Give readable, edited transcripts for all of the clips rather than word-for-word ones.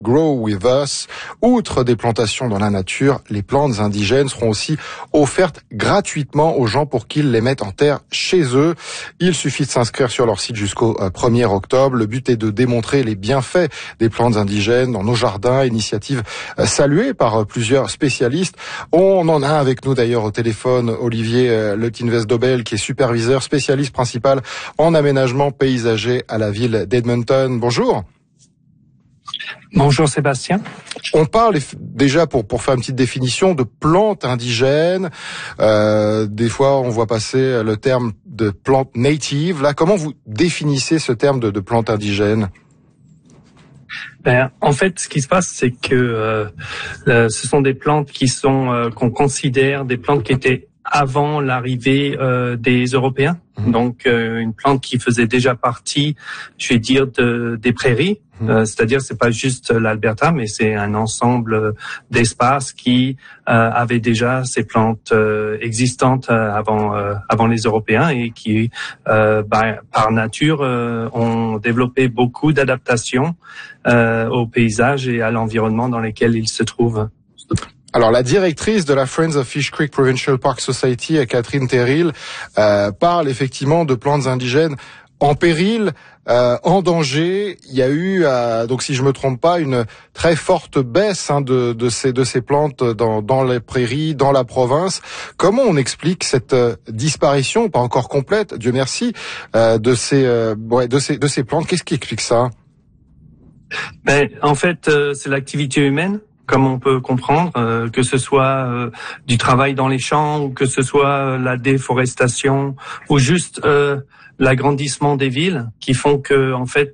Grow With Us. Outre des plantations dans la nature, les plantes indigènes seront aussi offertes gratuitement aux gens pour qu'ils les mettent en terre chez eux. Il suffit de s'inscrire sur leur site jusqu'au 1er octobre. Le but est de démontrer les bienfaits des plantes indigènes dans nos jardins, initiative saluée par plusieurs spécialistes. On en a avec nous d'ailleurs au téléphone Olivier Le Tinvest-Dobel, qui est superviseur spécialiste principal en aménagement paysager à la ville d'Edmonton. Bonjour. Bonjour Sébastien. On parle déjà, pour faire une petite définition, de plantes indigènes. Des fois, on voit passer le terme de plantes natives. Là, comment vous définissez ce terme de plantes indigènes? En fait, ce qui se passe, c'est que ce sont des plantes qui sont qu'on considère des plantes qui étaient avant l'arrivée des Européens. Donc, une plante qui faisait déjà partie, je vais dire, des prairies. C'est-à-dire, c'est pas juste l'Alberta, mais c'est un ensemble d'espaces qui avaient déjà ces plantes existantes avant les Européens et qui, par nature, ont développé beaucoup d'adaptations au paysage et à l'environnement dans lesquels ils se trouvent. Alors, la directrice de la Friends of Fish Creek Provincial Park Society, Catherine Terrill, parle effectivement de plantes indigènes en péril, en danger. Il y a eu, donc si je me trompe pas, une très forte baisse de ces plantes dans les prairies, dans la province. Comment on explique cette disparition, pas encore complète, Dieu merci, de ces plantes? Qu'est-ce qui explique ça? En fait, c'est l'activité humaine, comme on peut comprendre, que ce soit du travail dans les champs, ou que ce soit la déforestation, ou juste l'agrandissement des villes, qui font que, en fait,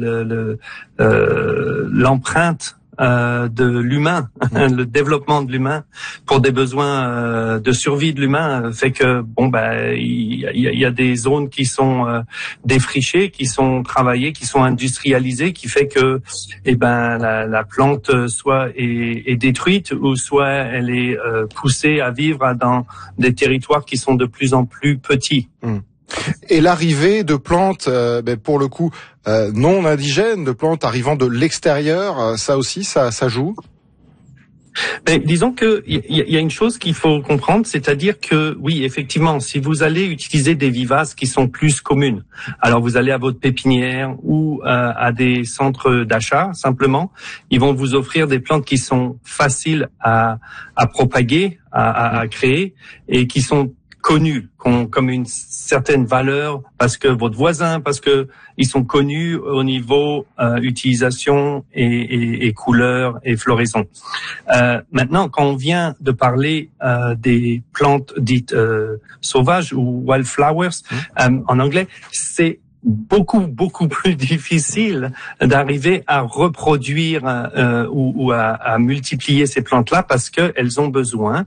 l'empreinte de l'humain, le développement de l'humain pour des besoins de survie de l'humain fait que il y a des zones qui sont défrichées, qui sont travaillées, qui sont industrialisées, qui fait que la plante soit est détruite ou soit elle est poussée à vivre dans des territoires qui sont de plus en plus petits. Et l'arrivée de plantes, pour le coup, non indigènes, de plantes arrivant de l'extérieur, ça aussi, ça joue? Disons que il y a une chose qu'il faut comprendre, c'est-à-dire que oui, effectivement, si vous allez utiliser des vivaces qui sont plus communes, alors vous allez à votre pépinière ou à des centres d'achat, simplement, ils vont vous offrir des plantes qui sont faciles à propager, à créer et qui sont connus, comme une certaine valeur, parce que votre voisin, parce que ils sont connus au niveau utilisation et couleur et floraison. Maintenant, quand on vient de parler des plantes dites sauvages ou wildflowers en anglais, c'est beaucoup plus difficile d'arriver à reproduire ou à multiplier ces plantes-là parce que elles ont besoin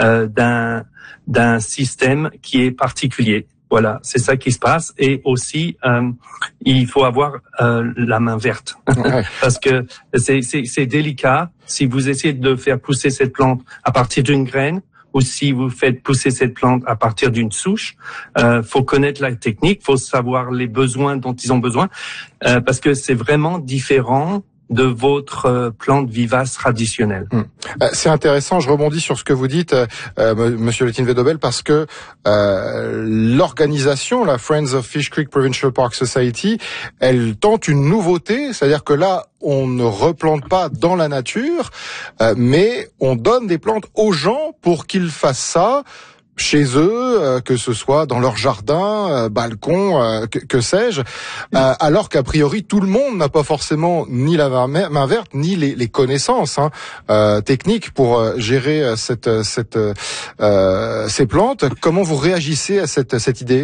d'un système qui est particulier. Voilà, c'est ça qui se passe. Et aussi, il faut avoir la main verte parce que c'est délicat. Si vous essayez de faire pousser cette plante à partir d'une graine, ou si vous faites pousser cette plante à partir d'une souche, faut connaître la technique, faut savoir les besoins dont ils ont besoin, parce que c'est vraiment différent de votre plante vivace traditionnelle. C'est intéressant, je rebondis sur ce que vous dites, Monsieur Le Tinvest-Dobel, parce que l'organisation, la Friends of Fish Creek Provincial Park Society, elle tente une nouveauté, c'est-à-dire que là, on ne replante pas dans la nature, mais on donne des plantes aux gens pour qu'ils fassent ça chez eux, que ce soit dans leur jardin, balcon, que sais-je, alors qu'a priori tout le monde n'a pas forcément ni la main verte ni les connaissances techniques pour gérer ces plantes. Comment vous réagissez à cette idée?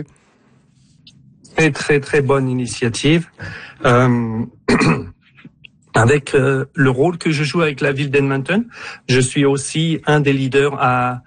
Très bonne initiative. Avec le rôle que je joue avec la ville d'Edmonton, je suis aussi un des leaders à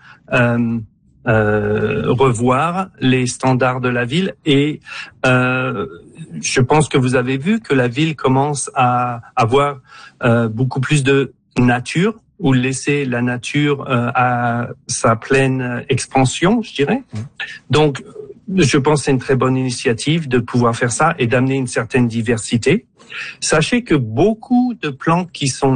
revoir les standards de la ville et je pense que vous avez vu que la ville commence à avoir beaucoup plus de nature ou laisser la nature à sa pleine expansion, je dirais. Donc, je pense que c'est une très bonne initiative de pouvoir faire ça et d'amener une certaine diversité. Sachez que beaucoup de plantes qui sont